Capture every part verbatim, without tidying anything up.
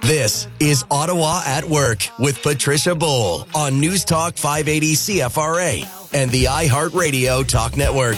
This is Ottawa at Work with Patricia Bowl on News Talk five eighty C F R A and the iHeartRadio Talk Network.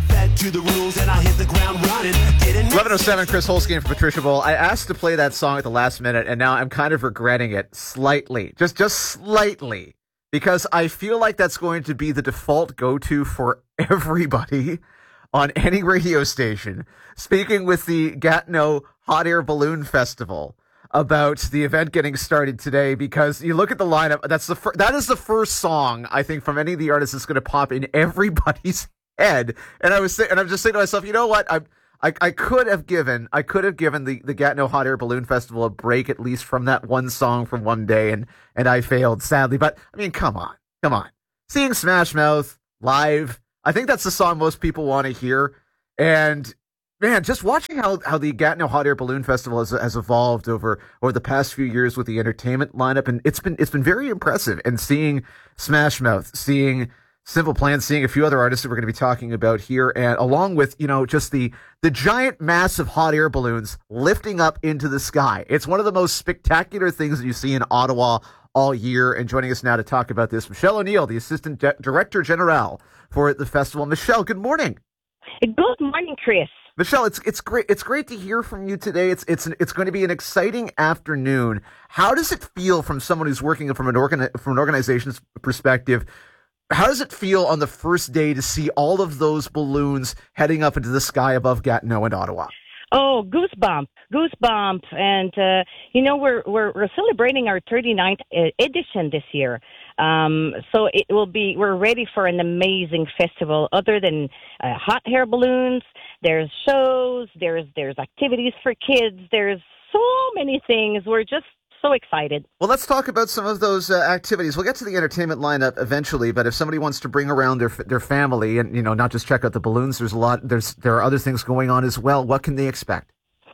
eleven oh seven, Chris Holstein for Patricia Bowl. I asked to play that song at the last minute, and now I'm kind of regretting it slightly. Just, just slightly. Because I feel like that's going to be the default go-to for everybody on any radio station. Speaking with the Gatineau Hot Air Balloon Festival about the event getting started today, because you look at the lineup, that's the fir- that is the first song, I think, from any of the artists that's going to pop in everybody's head. And I was say- and I'm just saying to myself, you know what? I'm I, I could have given I could have given the, the Gatineau Hot Air Balloon Festival a break, at least from that one song from one day, and, and I failed, sadly. But, I mean, come on. Come on. Seeing Smash Mouth live, I think that's the song most people want to hear. And, man, just watching how, how the Gatineau Hot Air Balloon Festival has, has evolved over, over the past few years with the entertainment lineup, and it's been it's been very impressive. And seeing Smash Mouth, seeing Simple Plan, seeing a few other artists that we're going to be talking about here, and along with, you know, just the the giant mass of hot air balloons lifting up into the sky. It's one of the most spectacular things that you see in Ottawa all year. And joining us now to talk about this, Michelle O'Neill, the Assistant De- Director General for the festival. Michelle, good morning. Good morning, Chris. Michelle, it's it's great it's great to hear from you today. It's it's it's going to be an exciting afternoon. How does it feel from someone who's working from an organ from an organization's perspective? How does it feel on the first day to see all of those balloons heading up into the sky above Gatineau and Ottawa? Oh, goosebump, goosebump. And, uh, you know, we're, we're, we're celebrating our thirty-ninth edition this year. Um, so it will be, we're ready for an amazing festival. Other than uh, hot air balloons, there's shows, there's, there's activities for kids, there's so many things. We're just so excited. Well, let's talk about some of those uh, activities. We'll get to the entertainment lineup eventually, but if somebody wants to bring around their their family and, you know, not just check out the balloons, there's a lot, there's there are other things going on as well. What can they expect?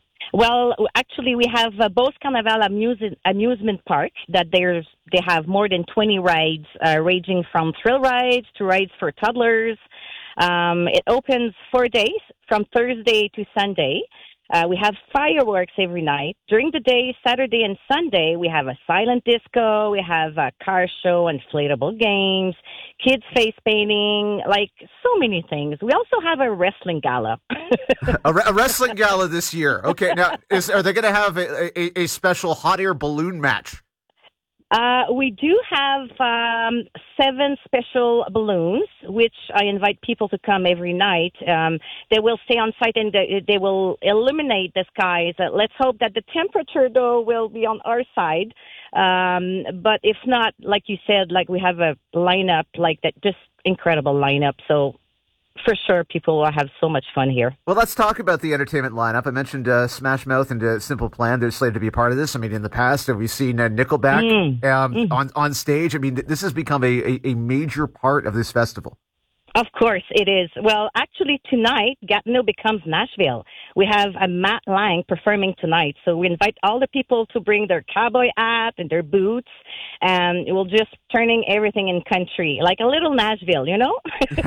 Well, actually, we have uh, Beauce Carnaval Amuse- Amusement Park that there's they have more than twenty rides, uh, ranging from thrill rides to rides for toddlers. Um, it opens four days from Thursday to Sunday. Uh, we have fireworks every night. During the day, Saturday and Sunday, we have a silent disco, we have a car show, inflatable games, kids face painting, like so many things. We also have a wrestling gala. a, re- a wrestling gala this year. Okay, now, is, are they going to have a, a, a special hot air balloon match? Uh, we do have um, seven special balloons, which I invite people to come every night. Um, they will stay on site and they, they will illuminate the skies. Uh, let's hope that the temperature, though, will be on our side. Um, but if not, like you said, like we have a lineup, like that, just incredible lineup. So for sure, people will have so much fun here. Well, let's talk about the entertainment lineup. I mentioned uh, Smash Mouth and uh, Simple Plan. They're slated to be a part of this. I mean, in the past, we've seen uh, Nickelback mm. Um, mm. on on stage. I mean, this has become a, a, a major part of this festival. Of course it is. Well, actually, tonight, Gatineau becomes Nashville. We have a Matt Lang performing tonight. So we invite all the people to bring their cowboy hat and their boots, and we'll just turning everything in country, like a little Nashville, you know?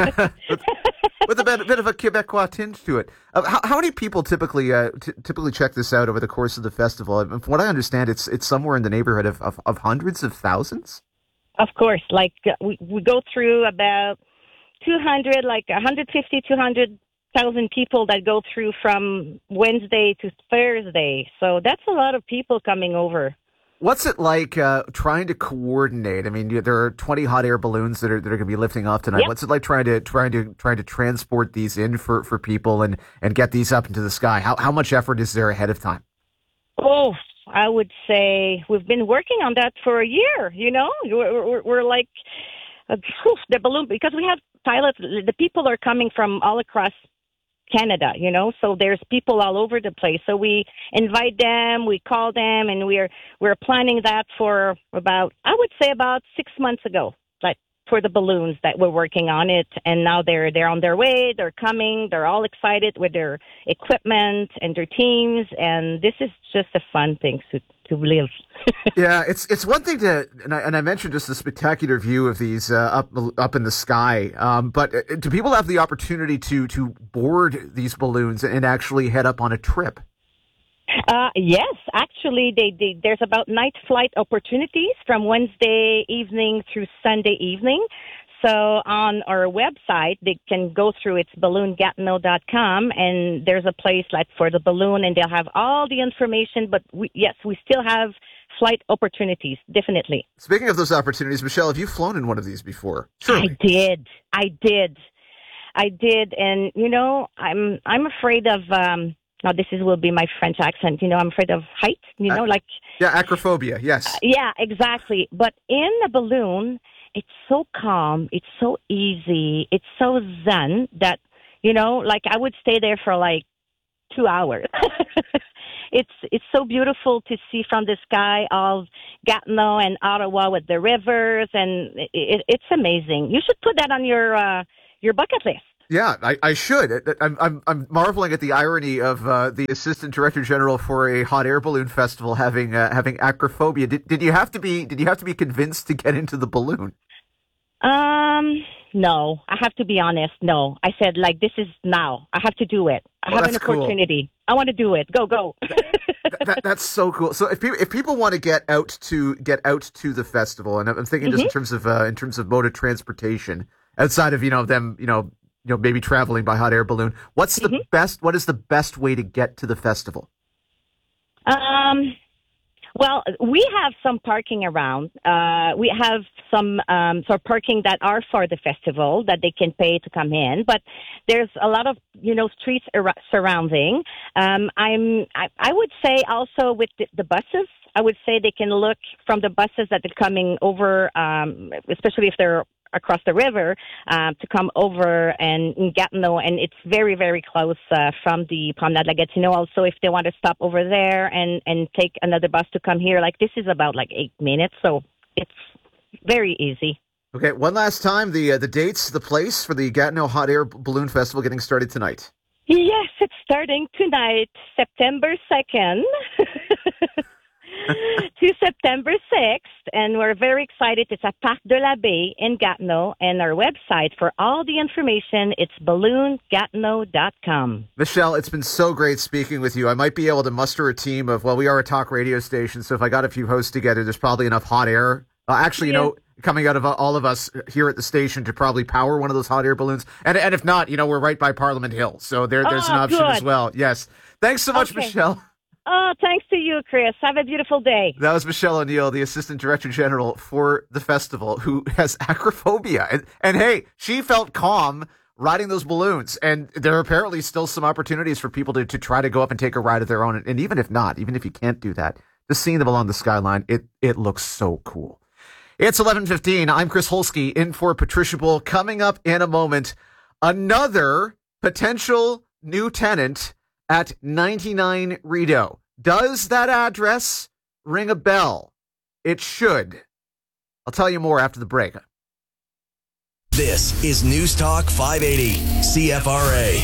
With a bit, a bit of a Quebecois tinge to it. Uh, how, how many people typically uh, t- typically check this out over the course of the festival? And from what I understand, it's it's somewhere in the neighborhood of, of, of hundreds of thousands? Of course. Like, uh, we, we go through about two hundred, like one hundred fifty, two hundred thousand people that go through from Wednesday to Thursday. So that's a lot of people coming over. What's it like uh, trying to coordinate? I mean, there are twenty hot air balloons that are that are going to be lifting off tonight. Yep. What's it like trying to trying to trying to transport these in for, for people and, and get these up into the sky? How how much effort is there ahead of time? Oh, I would say we've been working on that for a year. You know, we're, we're, we're like uh, the balloon, because we have pilots. The people are coming from all across Canada, you know, so there's people all over the place. So we invite them, we call them, and we're we're planning that for about, I would say about six months ago, like for the balloons that we're working on it. And now they're they're on their way, they're coming, they're all excited with their equipment and their teams, and this is just a fun thing to to live. Yeah, it's it's one thing to, and I, and I mentioned just the spectacular view of these uh, up up in the sky. Um, but do people have the opportunity to to board these balloons and actually head up on a trip? Uh, yes, actually, they, they, there's about night flight opportunities from Wednesday evening through Sunday evening. So on our website, they can go through it's balloon gatineau dot com, and there's a place like for the balloon, and they'll have all the information. But we, yes, we still have flight opportunities, definitely. Speaking of those opportunities, Michelle, have you flown in one of these before? Surely. I did. I did. I did. And, you know, I'm I'm afraid of, um, now this is will be my French accent, you know, I'm afraid of height, you know, uh, like. Yeah, acrophobia, yes. Uh, yeah, exactly. But in the balloon, it's so calm, it's so easy, it's so zen that, you know, like I would stay there for like two hours. It's it's so beautiful to see from the sky of Gatineau and Ottawa with the rivers, and it, it, it's amazing. You should put that on your uh, your bucket list. Yeah, I, I should. I'm, I'm I'm marveling at the irony of uh, the Assistant Director General for a hot air balloon festival having uh, having acrophobia. Did did you have to be did you have to be convinced to get into the balloon? Um, no, I have to be honest. No, I said like this is now. I have to do it. I well, have an opportunity. Cool. I want to do it. Go go. that, that, that's so cool. So if people if people want to get out to get out to the festival, and I'm thinking mm-hmm. just in terms of uh, in terms of mode of transportation outside of you know them you know you know maybe traveling by hot air balloon. What's the mm-hmm. best? What is the best way to get to the festival? Um. Well, we have some parking around. Uh, we have some um, sort of parking that are for the festival that they can pay to come in. But there's a lot of, you know, streets ar- surrounding. Um, I'm, I, I would say also with the, the buses, I would say they can look from the buses that are coming over, um, especially if they're across the river, um, to come over and in Gatineau, and it's very, very close uh, from the Promenade La Gatineau. Also, if they want to stop over there and, and take another bus to come here, like this is about like eight minutes, so it's very easy. Okay, one last time, the uh, the dates, the place for the Gatineau Hot Air Balloon Festival getting started tonight. Yes, it's starting tonight, September second. To September sixth, and we're very excited. It's at Parc de la Baie in Gatineau, and our website for all the information, it's balloon gatineau dot com. Michelle, it's been so great speaking with you. I might be able to muster a team of, well, we are a talk radio station, so if I got a few hosts together, there's probably enough hot air. Uh, actually, you yeah. know, coming out of all of us here at the station to probably power one of those hot air balloons. And and if not, you know, we're right by Parliament Hill, so there, there's oh, an option good. as well. Yes. Thanks so much, okay. Michelle. Oh, thanks to you, Chris. Have a beautiful day. That was Michelle O'Neill, the Assistant Director General for the festival, who has acrophobia. And, and hey, she felt calm riding those balloons. And there are apparently still some opportunities for people to, to try to go up and take a ride of their own. And even if not, even if you can't do that, just seeing them along the skyline, it, it looks so cool. It's eleven fifteen. I'm Chris Holsky in for Patricia Bull. Coming up in a moment, another potential new tenant at ninety-nine Rideau. Does that address ring a bell? It should. I'll tell you more after the break. This is News Talk five eighty C F R A.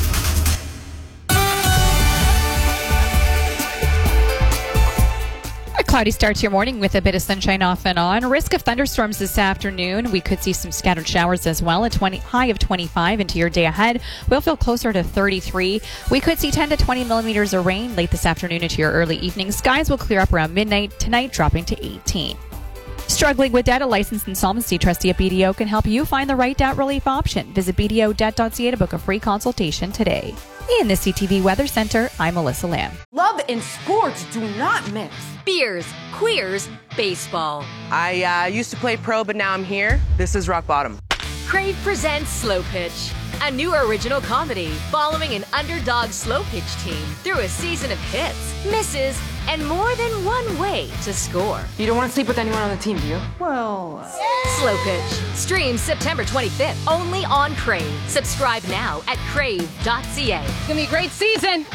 A cloudy start to your morning with a bit of sunshine off and on. Risk of thunderstorms this afternoon. We could see some scattered showers as well. A twenty high of twenty-five into your day ahead. We'll feel closer to thirty-three. We could see ten to twenty millimeters of rain late this afternoon into your early evening. Skies will clear up around midnight. Tonight, dropping to eighteen. Struggling with debt? A licensed insolvency trustee at B D O can help you find the right debt relief option. Visit b d o debt dot c a to book a free consultation today. In the C T V Weather Center, I'm Melissa Lamb. Love and sports do not mix. Beers, queers, baseball. I uh, used to play pro, but now I'm here. This is rock bottom. Crave presents Slow Pitch, a new original comedy following an underdog slow pitch team through a season of hits, misses, and more than one way to score. You don't want to sleep with anyone on the team, do you? Well... Uh... Slow Pitch. Streams September twenty-fifth, only on Crave. Subscribe now at crave dot c a. It's going to be a great season!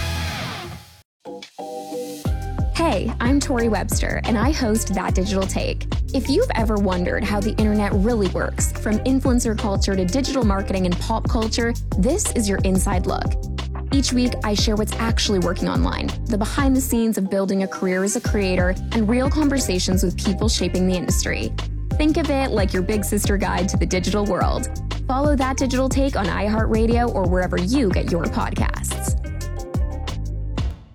Hey, I'm Tori Webster, and I host That Digital Take. If you've ever wondered how the internet really works, from influencer culture to digital marketing and pop culture, this is your inside look. Each week, I share what's actually working online, the behind the scenes of building a career as a creator, and real conversations with people shaping the industry. Think of it like your big sister guide to the digital world. Follow That Digital Take on iHeartRadio or wherever you get your podcasts.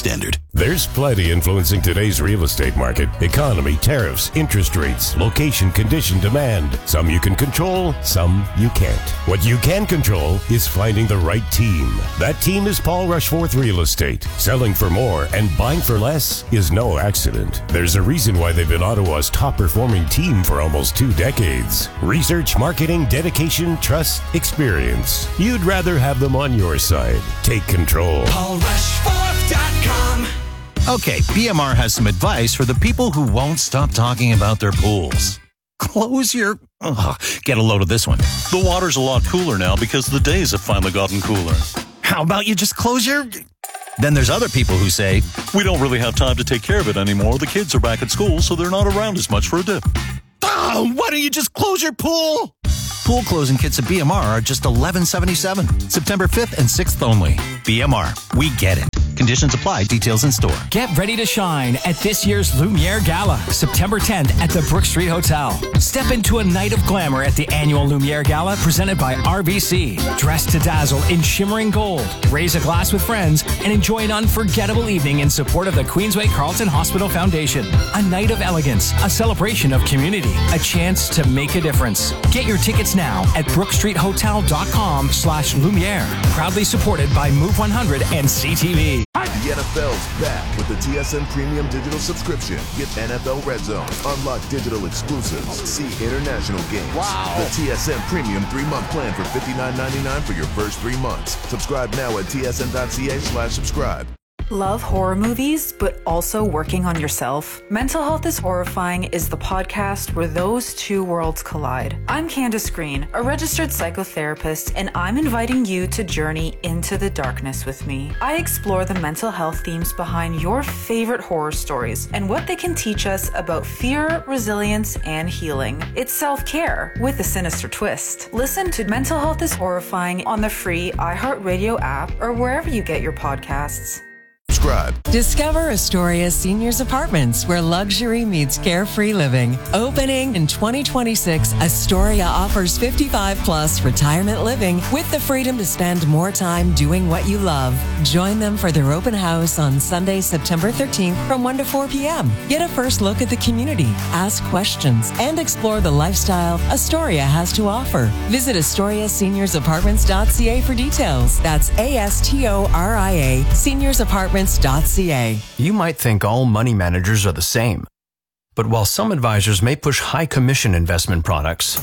standard. There's plenty influencing today's real estate market. Economy, tariffs, interest rates, location, condition, demand. Some you can control, some you can't. What you can control is finding the right team. That team is Paul Rushforth Real Estate. Selling for more and buying for less is no accident. There's a reason why they've been Ottawa's top performing team for almost two decades. Research, marketing, dedication, trust, experience. You'd rather have them on your side. Take control. Paul Rushforth dot com. Okay, B M R has some advice for the people who won't stop talking about their pools. Close your... Ugh, get a load of this one. The water's a lot cooler now because the days have finally gotten cooler. How about you just close your... Then there's other people who say, we don't really have time to take care of it anymore. The kids are back at school, so they're not around as much for a dip. Oh, why don't you just close your pool? Pool closing kits at B M R are just eleven seventy-seven. September fifth and sixth only. B M R, we get it. Conditions apply. Details in store. Get ready to shine at this year's Lumiere Gala, September tenth at the Brook Street Hotel. Step into a night of glamour at the annual Lumiere Gala presented by R B C. Dress to dazzle in shimmering gold, raise a glass with friends, and enjoy an unforgettable evening in support of the Queensway Carleton Hospital Foundation. A night of elegance, a celebration of community, a chance to make a difference. Get your tickets now at brookstreethotel.com slash Lumiere. Proudly supported by Move one hundred and C T V. The N F L's back with the T S N Premium Digital Subscription. Get N F L Red Zone, unlock digital exclusives, see international games. Wow. The T S N Premium three-month plan for fifty-nine ninety-nine for your first three months. Subscribe now at tsn.ca slash subscribe. Love horror movies, but also working on yourself? Mental Health is Horrifying is the podcast where those two worlds collide. I'm Candace Green, a registered psychotherapist, and I'm inviting you to journey into the darkness with me. I explore the mental health themes behind your favorite horror stories and what they can teach us about fear, resilience, and healing. It's self-care with a sinister twist. Listen to Mental Health is Horrifying on the free iHeartRadio app or wherever you get your podcasts. Subscribe. Discover Astoria Seniors Apartments, where luxury meets carefree living. Opening in twenty twenty-six, Astoria offers fifty-five plus retirement living with the freedom to spend more time doing what you love. Join them for their open house on Sunday, September thirteenth from one to four p.m. Get a first look at the community, ask questions, and explore the lifestyle Astoria has to offer. Visit astoria seniors apartments dot c a for details. That's A S T O R I A, seniors apartments dot c a. You might think all money managers are the same. But while some advisors may push high commission investment products,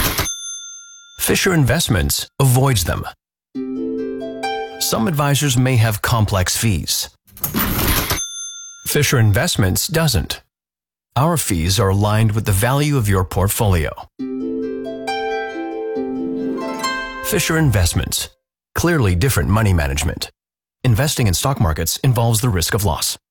Fisher Investments avoids them. Some advisors may have complex fees. Fisher Investments doesn't. Our fees are aligned with the value of your portfolio. Fisher Investments. Clearly different money management. Investing in stock markets involves the risk of loss.